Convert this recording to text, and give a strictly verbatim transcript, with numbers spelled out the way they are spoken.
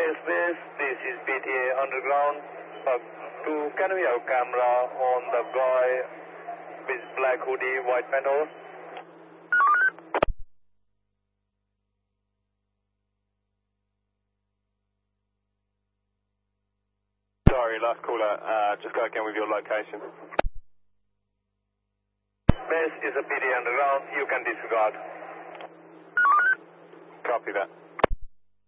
Base base, this is P T A Underground. Uh, two, can we have camera on the guy with black hoodie, white pant over? Sorry, last caller, uh, just go again with your location. Base is a P T A Underground, you can disregard. Copy that.